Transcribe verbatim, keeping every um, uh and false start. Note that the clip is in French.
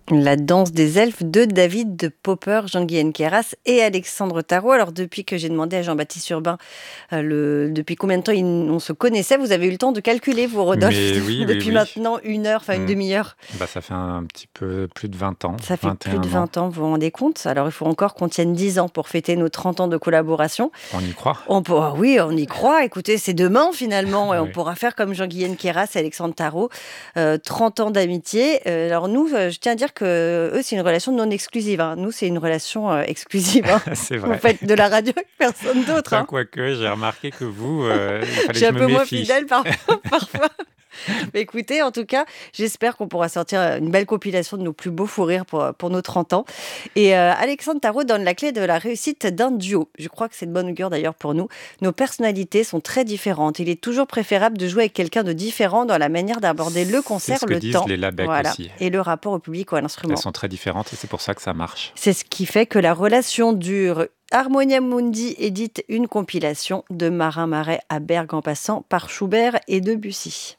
La danse des elfes de David Popper, Jean-Guy Enqueras et Alexandre Tarot. Alors depuis que j'ai demandé à Jean-Baptiste Urbain euh, le, depuis combien de temps il- on se connaissait, vous avez eu le temps de calculer, vous, Rodolphe, Mais oui, oui, depuis oui. maintenant une heure, enfin une Mmh. demi-heure. Bah, ça fait un petit peu plus de vingt ans, Ça fait vingt et plus de un ans. vingt ans, vous vous rendez compte? Alors il faut encore qu'on tienne dix ans pour fêter nos trente ans de collaboration. On y croit? On pourra, oui, on y croit. Écoutez, c'est demain finalement, et on Oui. pourra faire comme Jean-Guy Queyras et Alexandre Tarot, euh, trente ans d'amitié. Euh, alors nous, euh, je tiens à dire que eux, c'est une relation non exclusive, hein. Nous, c'est une relation euh, exclusive, hein. C'est Vous vrai. faites de la radio avec personne d'autre, Bah, hein. quoique, j'ai remarqué que vous, heu, il Je fallait suis que je un me peu moins méfie. fidèle parfois. parfois. Mais écoutez, en tout cas, j'espère qu'on pourra sortir une belle compilation de nos plus beaux fous rires pour, pour nos trente ans. Et euh, Alexandre Tarot donne la clé de la réussite d'un duo. Je crois que c'est de bonne augure d'ailleurs pour nous. Nos personnalités sont très différentes. Il est toujours préférable de jouer avec quelqu'un de différent dans la manière d'aborder le C'est concert, ce que le disent temps, les Labec voilà, aussi. et le rapport au public ou à Elles l'instrument. sont très différentes et c'est pour ça que ça marche. C'est ce qui fait que la relation dure. Harmonia Mundi édite une compilation de Marin Marais à Bergue en passant par Schubert et Debussy.